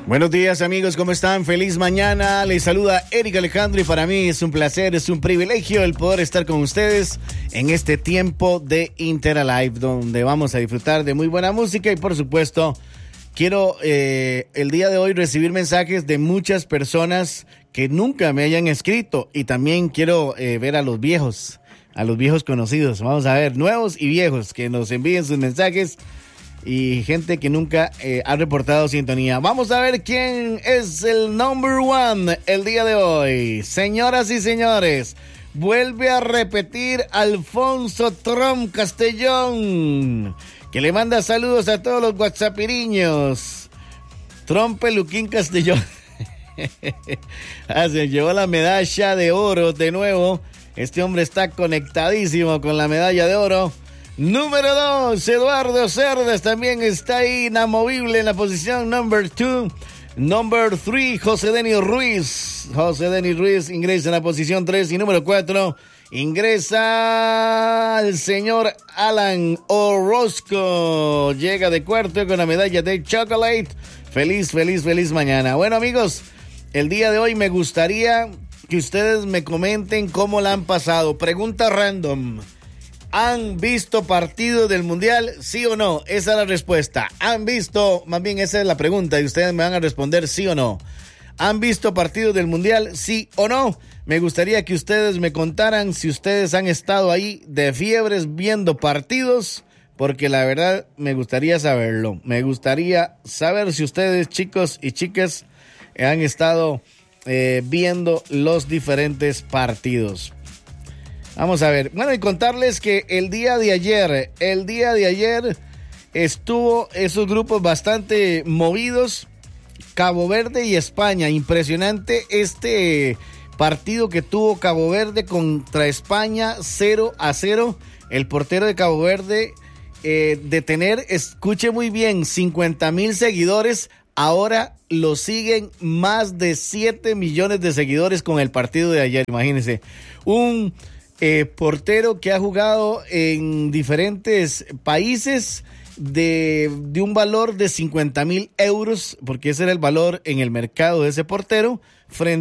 Buenos días amigos, ¿cómo están? Feliz mañana, les saluda Eric Alejandro y para mí es un placer, es un privilegio el poder estar con ustedes en este tiempo de Interalive, donde vamos a disfrutar de muy buena música y por supuesto quiero el día de hoy recibir mensajes de muchas personas que nunca me hayan escrito y también quiero ver a los viejos conocidos, vamos a ver, nuevos y viejos que nos envíen sus mensajes. Y gente que nunca ha reportado sintonía. Vamos a ver quién es el number one el día de hoy. Señoras y señores, vuelve a repetir Alfonso Trump Castellón, que le manda saludos a todos los whatsappiriños. Trump Peluquín Castellón. Se llevó la medalla de oro de nuevo. Este hombre está conectadísimo con la medalla de oro. Número 2, Eduardo Cerdas también está ahí, inamovible en la posición number 2. Number 3, José Denis Ruiz. José Denis Ruiz ingresa en la posición 3. Y número 4, ingresa el señor Alan Orozco. Llega de cuarto con la medalla de Chocolate. Feliz mañana. Bueno amigos, el día de hoy me gustaría que ustedes me comenten cómo la han pasado. Pregunta random. ¿Han visto partidos del Mundial? ¿Sí o no? Esa es la respuesta. ¿Han visto? Más bien esa es la pregunta y ustedes me van a responder sí o no. ¿Han visto partidos del Mundial? ¿Sí o no? Me gustaría que ustedes me contaran si ustedes han estado ahí de fiebres viendo partidos, porque la verdad me gustaría saberlo. Me gustaría saber si ustedes, chicos y chicas, han estado viendo los diferentes partidos. Vamos a ver, bueno, y contarles que el día de ayer estuvo esos grupos bastante movidos, Cabo Verde y España. Impresionante este partido que tuvo Cabo Verde contra España, 0-0. El portero de Cabo Verde, de tener, escuche muy bien, 50,000 seguidores, ahora lo siguen más de 7 millones de seguidores con el partido de ayer. Imagínense, un portero que ha jugado en diferentes países de un valor de 50,000 euros, porque ese era el valor en el mercado de ese portero, frente